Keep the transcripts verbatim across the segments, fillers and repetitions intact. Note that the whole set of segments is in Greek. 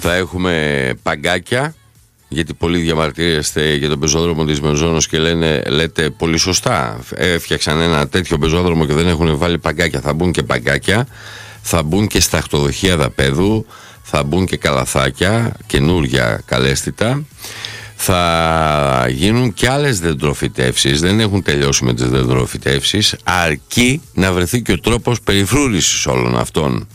Θα έχουμε παγκάκια, γιατί πολλοί διαμαρτύρεστε για τον πεζόδρομο της Μεζώνος και λένε, λέτε πολύ σωστά, έφτιαξαν ένα τέτοιο πεζόδρομο και δεν έχουν βάλει παγκάκια. Θα μπουν και παγκάκια, θα μπουν και σταχτοδοχεία δαπέδου, θα μπουν και καλαθάκια, καινούρια καλέσθητα. Θα γίνουν και άλλες δεντροφυτεύσεις, δεν έχουν τελειώσει με τις δεντροφυτεύσεις, αρκεί να βρεθεί και ο τρόπος περιφρούρησης όλων αυτών.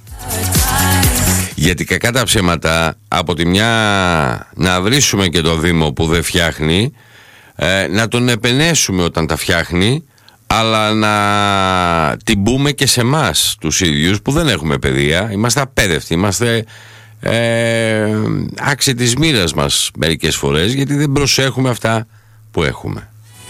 Γιατί κακά τα ψέματα, από τη μια να βρίσουμε και το Δήμο που δεν φτιάχνει, ε, να τον επενέσουμε όταν τα φτιάχνει, αλλά να την πούμε και σε εμάς τους ίδιους που δεν έχουμε παιδεία, είμαστε απέδευτοι, είμαστε ε, άξιοι της μοίρας μας μερικές φορές, γιατί δεν προσέχουμε αυτά που έχουμε.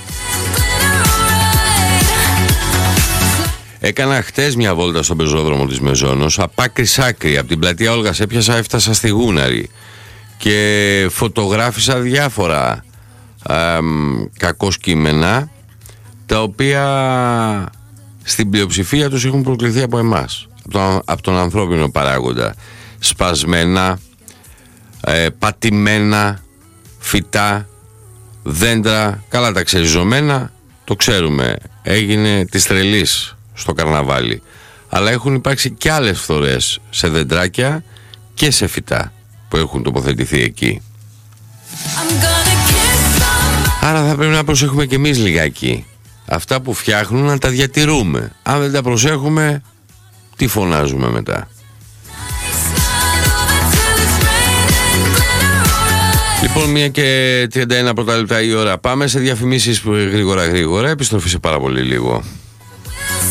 Έκανα χτες μια βόλτα στον πεζόδρομο της Μεζώνος, απ' άκρη σ' άκρη, από την πλατεία Όλγας έπιασα, έφτασα στη Γούναρη και φωτογράφησα διάφορα ε, κακώς κείμενα, τα οποία στην πλειοψηφία τους έχουν προκληθεί από εμάς, από τον, από τον ανθρώπινο παράγοντα. Σπασμένα, ε, πατημένα, φυτά, δέντρα, καλά τα ξεριζωμένα, το ξέρουμε, έγινε της τρελής στο καρναβάλι. Αλλά έχουν υπάρξει και άλλες φθορές σε δεντράκια και σε φυτά που έχουν τοποθετηθεί εκεί. Άρα θα πρέπει να προσέχουμε και εμείς λιγάκι. Αυτά που φτιάχνουν να τα διατηρούμε. Αν δεν τα προσέχουμε, τι φωνάζουμε μετά? Λοιπόν, μία και τριάντα ένα πρώτα λεπτά η ώρα. Πάμε σε διαφημίσεις γρήγορα γρήγορα. Επιστροφή σε πάρα πολύ λίγο.